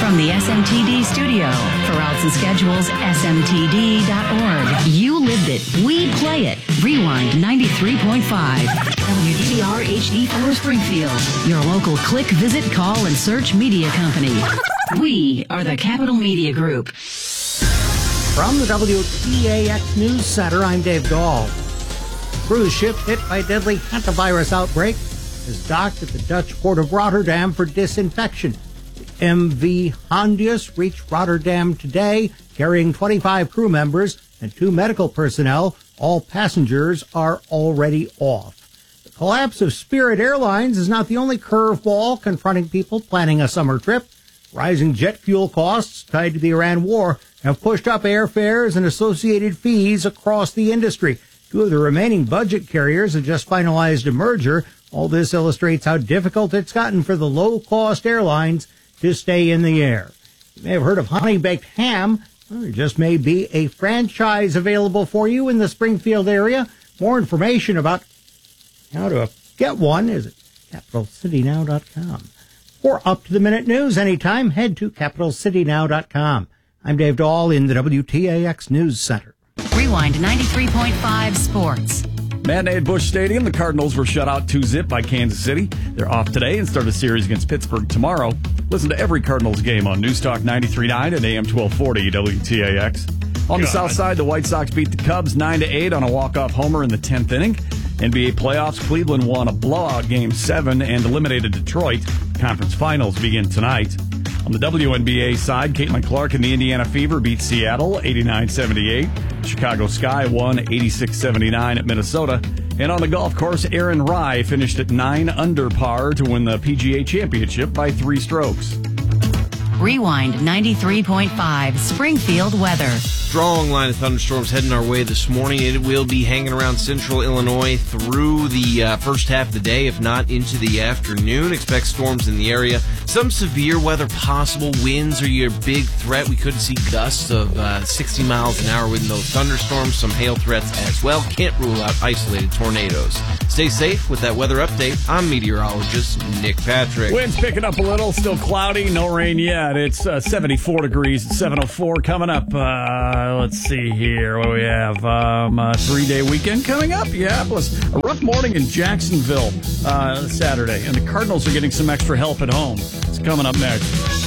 From the SMTD studio, for routes and schedules, smtd.org. You lived it. We play it. Rewind 93.5. WDR HD4 Springfield. Your local click, visit, call, and search media company. We are the Capital Media Group. From the WTAX News Center, I'm Dave Dahl. Cruise ship hit by deadly hantavirus outbreak is docked at the Dutch port of Rotterdam for disinfection. The MV Hondius reached Rotterdam today, carrying 25 crew members and 2 medical personnel. All passengers are already off. The collapse of Spirit Airlines is not the only curveball confronting people planning a summer trip. Rising jet fuel costs tied to the Iran war have pushed up airfares and associated fees across the industry. 2 of the remaining budget carriers have just finalized a merger. All this illustrates how difficult it's gotten for the low-cost airlines to stay in the air. You may have heard of Honey Baked Ham. Well, there just may be a franchise available for you in the Springfield area. More information about how to get one is at capitalcitynow.com. For up-to-the-minute news anytime, head to capitalcitynow.com. I'm Dave Dahl in the WTAX News Center. Rewind 93.5 Sports. Matinee at Busch Stadium, the Cardinals were shut out 2-0 by Kansas City. They're off today and start a series against Pittsburgh tomorrow. Listen to every Cardinals game on News Talk 93.9 and AM 1240 WTAX. On the south side, the White Sox beat the Cubs 9-8 on a walk-off homer in the 10th inning. NBA playoffs, Cleveland won a blowout Game 7 and eliminated Detroit. Conference finals begin tonight. On the WNBA side, Caitlin Clark and the Indiana Fever beat Seattle 89-78. Chicago Sky won 86-79 at Minnesota. And on the golf course, Aaron Rai finished at 9 under par to win the PGA Championship by 3 strokes. Rewind 93.5 Springfield weather. Strong line of thunderstorms heading our way this morning. It will be hanging around central Illinois through the first half of the day, if not into the afternoon. Expect storms in the area. Some severe weather possible. Winds are your big threat. We could see gusts of 60 miles an hour with those thunderstorms. Some hail threats as well. Can't rule out isolated tornadoes. Stay safe with that weather update. I'm meteorologist Nick Patrick. Winds picking up a little. Still cloudy. No rain yet. It's 74 degrees at 7:04. Coming up, let's see here. What do we have? A 3-day weekend coming up. Yeah, plus a rough morning in Jacksonville Saturday. And the Cardinals are getting some extra help at home. It's coming up next.